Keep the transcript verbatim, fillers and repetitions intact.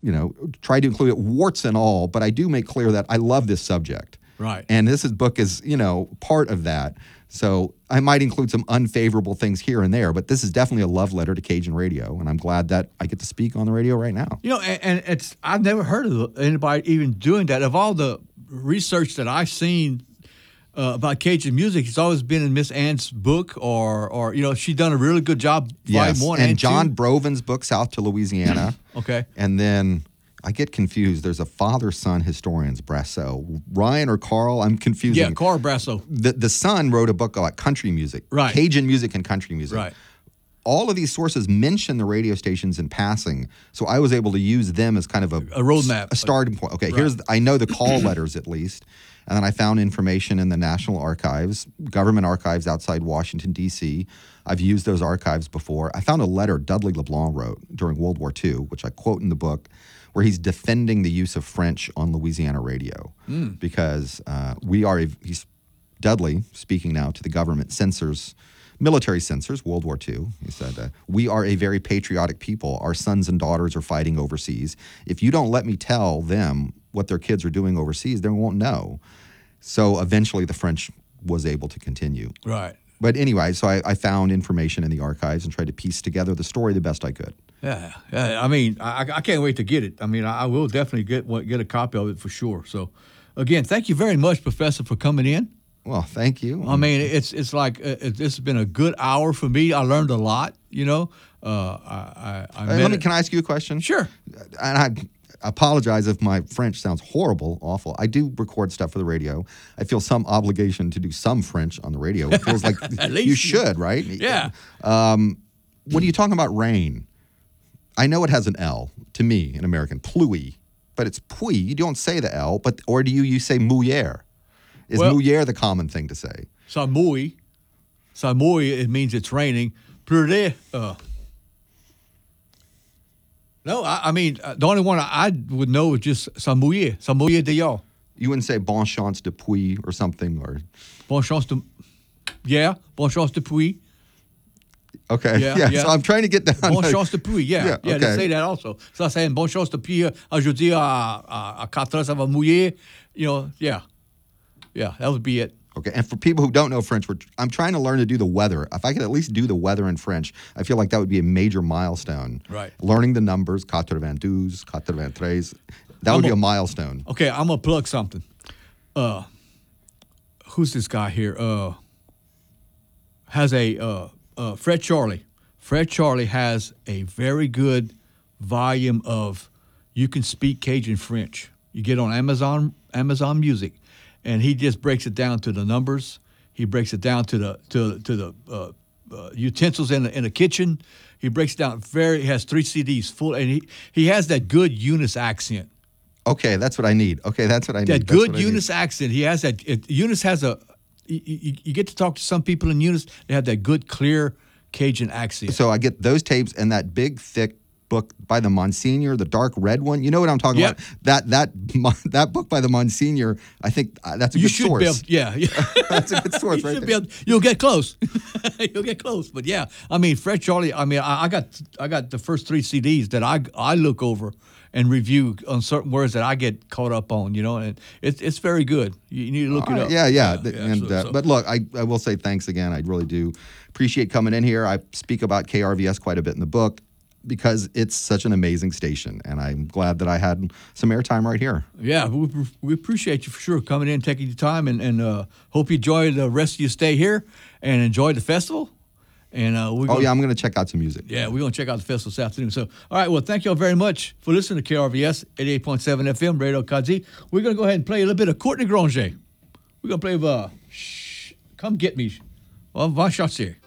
you know, try to include it warts and all, but I do make clear that I love this subject. Right. And this is, book is, you know, part of that. So I might include some unfavorable things here and there, but this is definitely a love letter to Cajun radio, and I'm glad that I get to speak on the radio right now. You know, and, and it's I've never heard of anybody even doing that. Of all the research that I've seen uh, about Cajun music, it's always been in Miss Ann's book, or, or you know, she's done a really good job. Yes, one and, and John two. Broven's book, South to Louisiana. Okay. And then I get confused. There's a father-son historians, Brasso. Ryan or Carl? I'm confusing. Yeah, Carl Brasso. The, the son wrote a book about country music. Right. Cajun music and country music. Right. All of these sources mention the radio stations in passing, so I was able to use them as kind of a, A roadmap. a starting point. Okay, Right. here's I know the call letters at least, and then I found information in the National Archives, government archives outside Washington, D C I've used those archives before. I found a letter Dudley LeBlanc wrote during World War Two, which I quote in the book, where he's defending the use of French on Louisiana radio Mm. because uh, we are, a, he's Dudley, speaking now to the government censors, military censors, World War Two, he said, uh, we are a very patriotic people. Our sons and daughters are fighting overseas. If you don't let me tell them what their kids are doing overseas, they won't know. So eventually the French was able to continue. Right. But anyway, so I, I found information in the archives and tried to piece together the story the best I could. Yeah, yeah. I mean, I, I can't wait to get it. I mean, I, I will definitely get get a copy of it for sure. So, again, thank you very much, Professor, for coming in. Well, thank you. I mean, it's it's like uh, it, this has been a good hour for me. I learned a lot. You know, uh, I, I, I Hey, let me, can I ask you a question? Sure. And I apologize if my French sounds horrible, awful. I do record stuff for the radio. I feel some obligation to do some French on the radio. It feels like least you should, right? Yeah. Um, when are you talking about rain? I know it has an L to me in American, pluie, but it's pluie. You don't say the L, but or do you you say mouillère? Is Well, mouillère the common thing to say? Samui, Samui, it means it's raining. Pleurer, uh, no, I, I mean, uh, the only one I, I would know is just Samouye, Samouye de y'all. You wouldn't say bon chance de pluie or something, or Bon chance de, yeah, bon chance de pluie. okay, Yeah, yeah. yeah. So I'm trying to get down. Bon to- chance de pluie, yeah. Yeah, Yeah, okay. they say that also. So I'm saying bon chance de pluie, aujourd'hui à, à, à quatre heures, ça va mouiller. You know, yeah. Yeah, that would be it. Okay, and for people who don't know French, we're, I'm trying to learn to do the weather. If I could at least do the weather in French, I feel like that would be a major milestone. Right. Learning the numbers, quatre-vingt-douze, quatre-vingt-treize, that I'm would be a- a milestone. Okay, I'm gonna plug something. Uh, who's this guy here? Uh, has a uh, uh, Fred Charlie. Fred Charlie has a very good volume of You Can Speak Cajun French. You get on Amazon Amazon Music, and he just breaks it down to the numbers. He breaks it down to the to to the uh, uh, utensils in the in the kitchen. He breaks it down very. He has three C Ds full, and he he has that good Eunice accent. Okay, that's what I need. Okay, that's what I need. That That's good what I need. Eunice accent. He has that. It, Eunice has a. You, you, you get to talk to some people in Eunice. They have that good, clear Cajun accent. So I get those tapes and that big, thick book by the Monsignor, the dark red one. You know what I'm talking Yep. about? That that that book by the Monsignor. I think uh, that's a you good should source. be able, yeah, yeah. That's a good source, you right should there. be able, you'll get close. You'll get close. But yeah, I mean, Fred Charlie. I mean, I, I got I got the first three C Ds that I I look over and review on certain words that I get caught up on. You know, and it's it's very good. You need to look All it right, up. Yeah, yeah. yeah, and so- uh, so- but look, I, I will say thanks again. I really do appreciate coming in here. I speak about K R V S quite a bit in the book because it's such an amazing station, and I'm glad that I had some airtime right here. Yeah, we, we appreciate you for sure coming in, taking your time, and, and uh, hope you enjoy the rest of your stay here and enjoy the festival. And uh, we're Oh gonna, yeah, I'm going to check out some music. yeah, we're gonna check out the festival this afternoon. So, all right, well, thank you all very much for listening to K R V S eighty-eight point seven F M Radio Kazi. We're gonna go ahead and play a little bit of Courtney Granger. We're gonna play uh, shh, "Come Get Me." Well, va chercher.